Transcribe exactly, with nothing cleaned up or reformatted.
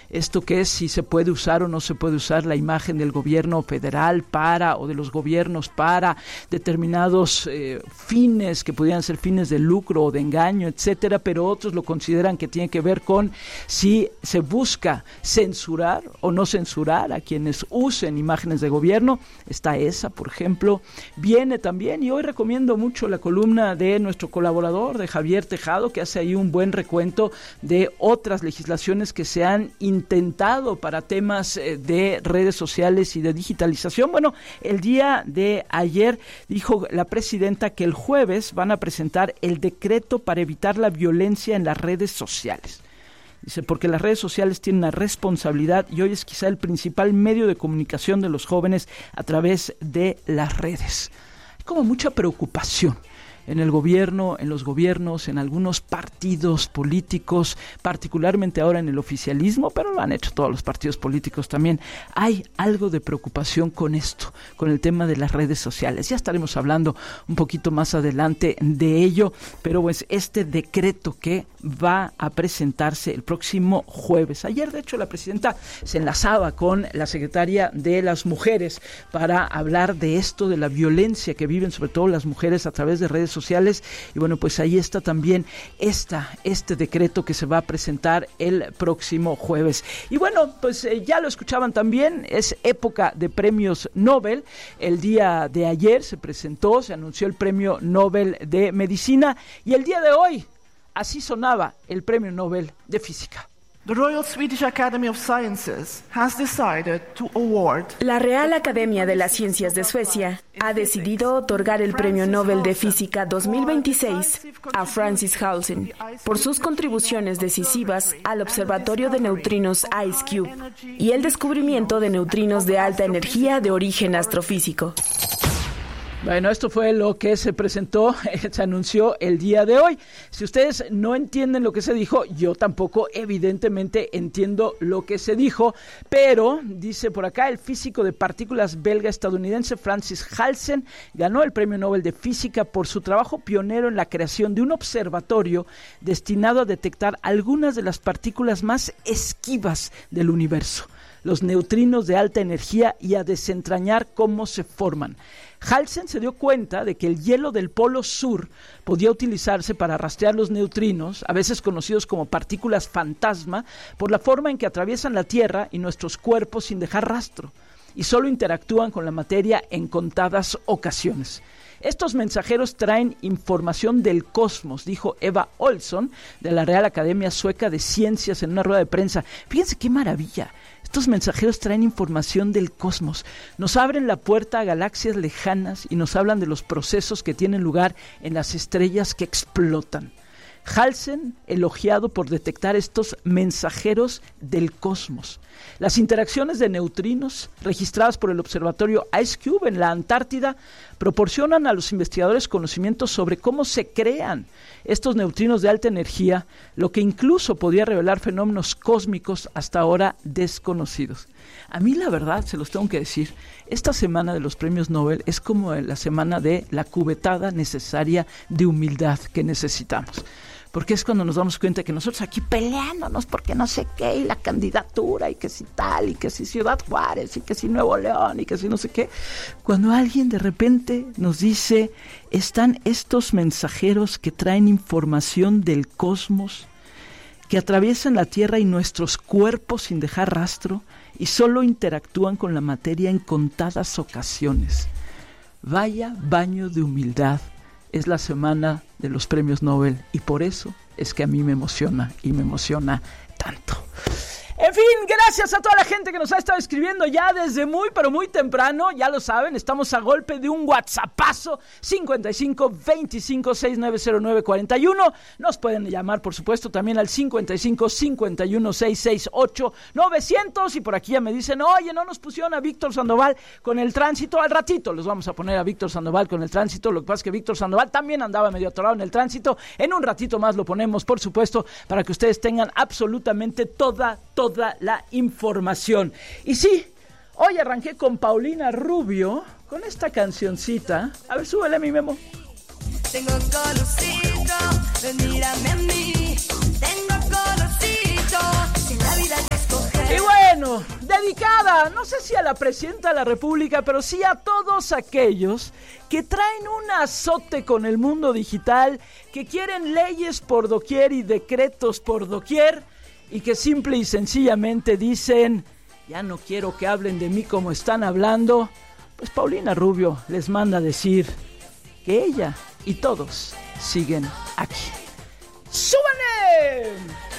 esto que es si se puede usar o no se puede usar la imagen del gobierno federal para, o de los gobiernos para determinados eh, fines que pudieran ser fines de lucro o de engaño, etcétera, pero otros lo consideran que tiene que ver con si se busca censurar o no censurar a quienes usen imágenes de gobierno. Está esa, por ejemplo. Viene también, y hoy recomiendo mucho la columna de nuestro colaborador, de Javier Tejado, que hace ahí un buen recuento de otras legislaciones que se han intentado para temas eh, de redes sociales y de digitalización. Bueno, el día de ayer dijo la presidenta que el jueves van a presentar el decreto para evitar la violencia en las redes sociales. Dice, porque las redes sociales tienen una responsabilidad y hoy es quizá el principal medio de comunicación de los jóvenes a través de las redes. Hay como mucha preocupación en el gobierno, en los gobiernos, en algunos partidos políticos, particularmente ahora en el oficialismo, pero lo han hecho todos los partidos políticos también. Hay algo de preocupación con esto, con el tema de las redes sociales. Ya estaremos hablando un poquito más adelante de ello, pero pues este decreto que va a presentarse el próximo jueves. Ayer, de hecho, la presidenta se enlazaba con la secretaria de las mujeres para hablar de esto, de la violencia que viven sobre todo las mujeres a través de redes sociales, y bueno, pues ahí está también esta, este decreto que se va a presentar el próximo jueves. Y bueno, pues eh, ya lo escuchaban también, es época de premios Nobel. El día de ayer se presentó, se anunció el premio Nobel de Medicina, y el día de hoy así sonaba el premio Nobel de Física. The Royal Swedish Academy of Sciences has decided to award. La Real Academia de las Ciencias de Suecia ha decidido otorgar el Premio Nobel de Física dos mil veintiséis a Francis Halsen por sus contribuciones decisivas al Observatorio de Neutrinos IceCube y el descubrimiento de neutrinos de alta energía de origen astrofísico. Bueno, esto fue lo que se presentó, se anunció el día de hoy. Si ustedes no entienden lo que se dijo, yo tampoco evidentemente entiendo lo que se dijo, pero dice por acá, el físico de partículas belga-estadounidense Francis Halsen ganó el Premio Nobel de Física por su trabajo pionero en la creación de un observatorio destinado a detectar algunas de las partículas más esquivas del universo, los neutrinos de alta energía, y a desentrañar cómo se forman. Halsen se dio cuenta de que el hielo del Polo Sur podía utilizarse para rastrear los neutrinos, a veces conocidos como partículas fantasma, por la forma en que atraviesan la Tierra y nuestros cuerpos sin dejar rastro, y solo interactúan con la materia en contadas ocasiones. Estos mensajeros traen información del cosmos, dijo Eva Olsson, de la Real Academia Sueca de Ciencias, en una rueda de prensa. Fíjense qué maravilla. Estos mensajeros traen información del cosmos, nos abren la puerta a galaxias lejanas y nos hablan de los procesos que tienen lugar en las estrellas que explotan. Halsen, elogiado por detectar estos mensajeros del cosmos. Las interacciones de neutrinos registradas por el observatorio IceCube en la Antártida proporcionan a los investigadores conocimientos sobre cómo se crean estos neutrinos de alta energía, lo que incluso podría revelar fenómenos cósmicos hasta ahora desconocidos. A mí, la verdad, se los tengo que decir, esta semana de los premios Nobel es como la semana de la cubetada necesaria de humildad que necesitamos. Porque es cuando nos damos cuenta que nosotros aquí peleándonos porque no sé qué, y la candidatura, y que si tal, y que si Ciudad Juárez, y que si Nuevo León, y que si no sé qué, cuando alguien de repente nos dice, están estos mensajeros que traen información del cosmos, que atraviesan la Tierra y nuestros cuerpos sin dejar rastro, y solo interactúan con la materia en contadas ocasiones. Vaya baño de humildad. Es la semana de los premios Nobel, y por eso es que a mí me emociona y me emociona tanto. En fin, gracias a toda la gente que nos ha estado escribiendo ya desde muy, pero muy temprano. Ya lo saben, estamos a golpe de un WhatsAppazo, cincuenta y cinco, veinticinco, sesenta y nueve cero nueve cuarenta y uno. Nos pueden llamar, por supuesto, también al cincuenta y cinco, cincuenta y uno, sesenta y seis ocho, novecientos. Y por aquí ya me dicen, oye, no nos pusieron a Víctor Sandoval con el tránsito. Al ratito les vamos a poner a Víctor Sandoval con el tránsito. Lo que pasa es que Víctor Sandoval también andaba medio atorado en el tránsito. En un ratito más lo ponemos, por supuesto, para que ustedes tengan absolutamente toda, toda toda la información. Y sí, hoy arranqué con Paulina Rubio, con esta cancioncita. A ver, súbele, mi Memo. Tengo colorcito, ven, mírame a mí. Tengo colorcito, si en la vida hay que escoger, dedicada, no sé si a la presidenta de la República, pero sí a todos aquellos que traen un azote con el mundo digital, que quieren leyes por doquier y decretos por doquier, y que simple y sencillamente dicen, ya no quiero que hablen de mí como están hablando. Pues Paulina Rubio les manda a decir que ella y todos siguen aquí. ¡Súbanle!